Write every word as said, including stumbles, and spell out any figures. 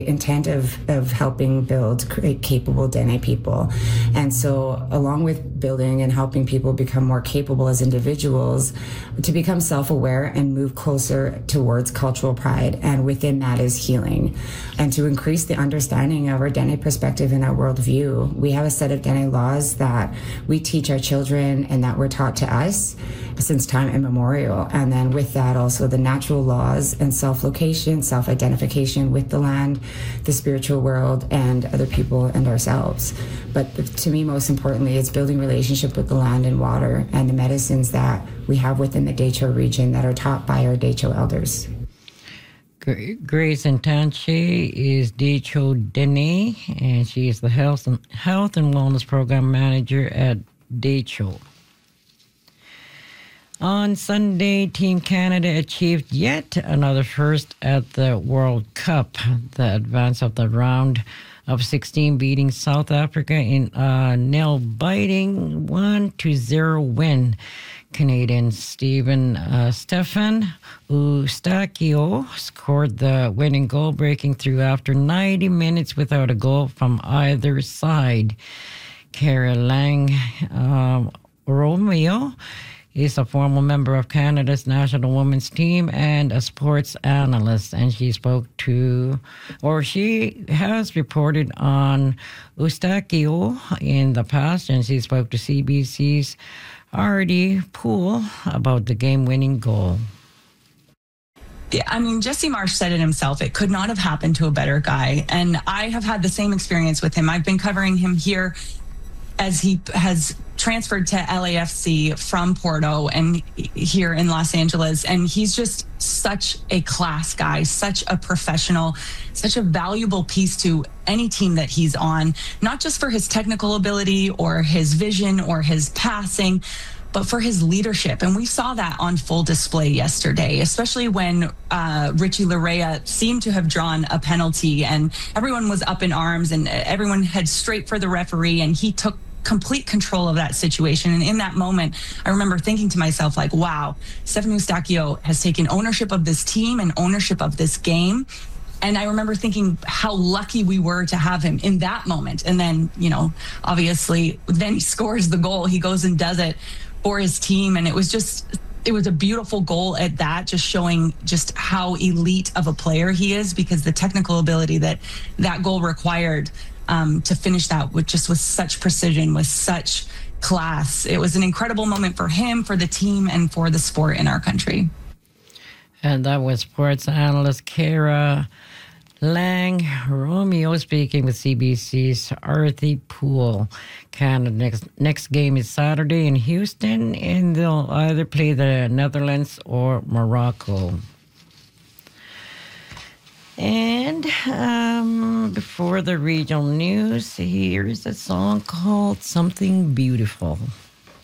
intent of, of helping build create capable Dene people. And so along with building and helping people become more capable as individuals, to become self-aware and move closer towards cultural pride, and within that is healing. And to increase the understanding of our Dene perspective and our worldview, we have a set of Dene laws that we teach our children and that were taught to us since time immemorial. And then with that also the natural laws and self-location, self-identification with the land, the spiritual world, and other people and ourselves. But to me, most importantly, it's building relationship with the land and water and the medicines that we have within the Decho region that are taught by our Decho elders. Grace Ntanche is Decho Dene, and she is the Health and, Health and Wellness Program Manager at Decho. On Sunday, Team Canada achieved yet another first at the World Cup. The advance of the round of sixteen, beating South Africa in a nail-biting one to zero win. Canadian Stephen uh, Stefan Eustachio scored the winning goal, breaking through after ninety minutes without a goal from either side. Kara Lang um, Romeo is a former member of Canada's national women's team and a sports analyst. And she spoke to, or she has reported on Eustachio in the past, and she spoke to C B C's Artie Poole about the game-winning goal. Yeah, I mean, Jesse Marsh said it himself. It could not have happened to a better guy. And I have had the same experience with him. I've been covering him here as he has transferred to L A F C from Porto and here in Los Angeles. And he's just such a class guy, such a professional, such a valuable piece to any team that he's on, not just for his technical ability or his vision or his passing, but for his leadership. And we saw that on full display yesterday, especially when uh, Richie Larea seemed to have drawn a penalty and everyone was up in arms and everyone head straight for the referee, and he took complete control of that situation. And in that moment, I remember thinking to myself, like, wow, Stefan Eustachio has taken ownership of this team and ownership of this game. And I remember thinking how lucky we were to have him in that moment. And then, you know, obviously, then he scores the goal. He goes and does it for his team. And it was just, it was a beautiful goal at that, just showing just how elite of a player he is, because the technical ability that that goal required um, to finish that with just with such precision, with such class. It was an incredible moment for him, for the team, and for the sport in our country. And that was sports analyst Kara Lang Romeo speaking with C B C's Artie Poole. Canada next next game is Saturday in Houston, and they'll either play the Netherlands or Morocco. And um, before the regional news, here's a song called Something Beautiful.